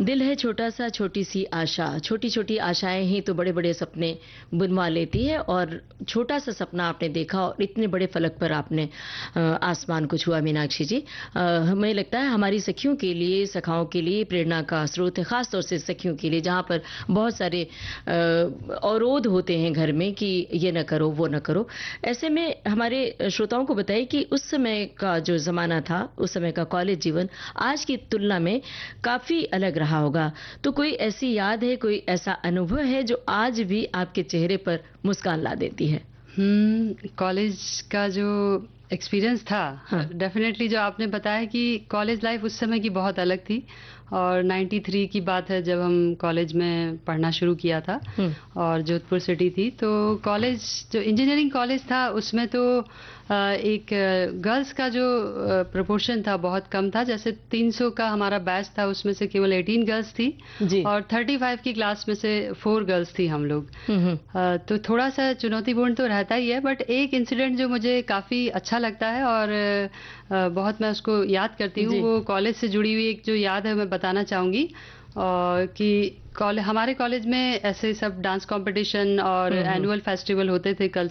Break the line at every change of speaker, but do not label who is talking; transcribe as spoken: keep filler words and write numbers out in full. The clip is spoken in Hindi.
दिल है छोटा सा छोटी सी आशा, छोटी छोटी आशाएं ही तो बड़े बड़े सपने बुनवा लेती है। और छोटा सा सपना आपने देखा और इतने बड़े फलक पर आपने अ, आसमान को छुआ मीनाक्षी जी। अ, हमें लगता है हमारी सखियों के लिए, सखाओं के लिए प्रेरणा का स्रोत है, खास तौर से सखियों के लिए जहाँ पर बहुत सारे अ, अवरोध होते हैं घर में कि ये न करो वो न करो। ऐसे में हमारे श्रोताओं को बताइए कि उस समय का जो जमाना था, उस समय का कॉलेज जीवन आज की तुलना में काफी अलग रहा होगा। तो कोई ऐसी याद है, कोई ऐसा अनुभव है जो आज भी आपके चेहरे पर मुस्कान ला देती है?
हम्म कॉलेज का जो एक्सपीरियंस था,
हाँ।
डेफिनेटली जो आपने बताया कि कॉलेज लाइफ उस समय की बहुत अलग थी। और तिरानवे की बात है जब हम कॉलेज में पढ़ना शुरू किया था
हम्म।
और जोधपुर सिटी थी। तो कॉलेज जो इंजीनियरिंग कॉलेज था उसमें तो अ, एक गर्ल्स का जो प्रोपोर्शन था बहुत कम था। जैसे तीन सौ का हमारा बैच था, उसमें से केवल अठारह गर्ल्स थी
जी।
और पैंतीस की क्लास में से फोर गर्ल्स थी हम लोग।
हम्म हम्म।
अ, तो थोड़ा सा चुनौतीपूर्ण तो रहता ही है, बट एक इंसिडेंट जो मुझे काफ़ी अच्छा लगता है और अ, बहुत मैं उसको याद करती हूँ,
जी।
वो कॉलेज से जुड़ी हुई एक जो याद है मैं बताना चाहूँगी। और कि कॉलेज हमारे कॉलेज में ऐसे सब डांस कंपटीशन और
हम्म हम्म।
एनुअल फेस्टिवल होते थे,